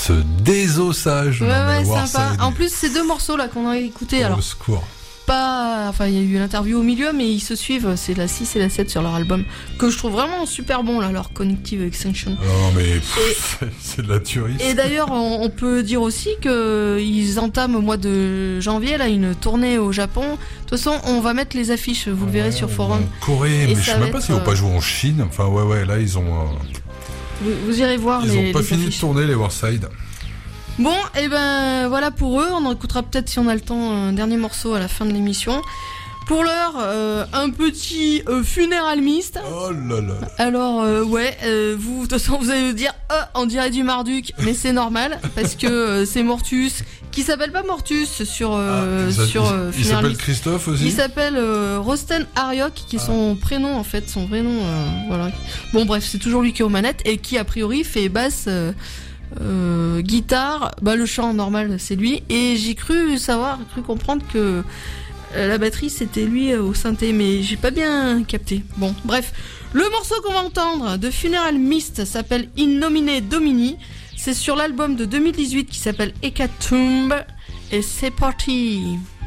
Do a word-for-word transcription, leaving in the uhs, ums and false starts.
ce désossage. Ouais, non, mais ouais, Warside, sympa. En plus, ces deux morceaux là qu'on a écoutés, au alors secours. pas. Enfin, il y a eu l'interview au milieu, mais ils se suivent. C'est la six et la sept sur leur album, que je trouve vraiment super bon, là, leur Cognitive Extinction. Ah non, mais pff, c'est, c'est de la tuerie. Et d'ailleurs, on, on peut dire aussi qu'ils entament au mois de janvier là, une tournée au Japon. De toute façon, on va mettre les affiches, vous le verrez Ouais, sur Forum. en Corée, Et mais ça je sais va même pas être, s'ils vont pas euh, jouer en Chine. Enfin, ouais, ouais, là, ils ont. euh, Vous, vous irez voir Ils les, ont pas les fini affiches. de tourner, les Warside. Bon, et ben voilà pour eux. On en écoutera peut-être si on a le temps un dernier morceau à la fin de l'émission. Pour l'heure, euh, un petit euh, funéral mist. Oh là là. Alors euh, ouais, euh, vous de toute façon vous allez vous dire, euh, on dirait du Marduk, mais c'est normal parce que euh, c'est Mortus, qui s'appelle pas Mortus sur euh, Ah, ça- sur il, euh, il Funeral s'appelle Mist. Christophe aussi. Il s'appelle euh, Rosten Ariok, qui est Ah. son prénom en fait, son vrai nom. euh, voilà. Bon bref, c'est toujours lui qui est aux manettes et qui a priori fait basse. Euh, euh, guitare, bah le chant normal c'est lui, et j'ai cru savoir, j'ai cru comprendre que euh, la batterie c'était lui euh, au synthé, mais j'ai pas bien capté. Bon bref, le morceau qu'on va entendre de Funeral Mist s'appelle In Nomine Domini, c'est sur l'album de deux mille dix-huit qui s'appelle Hecatomb, et c'est parti.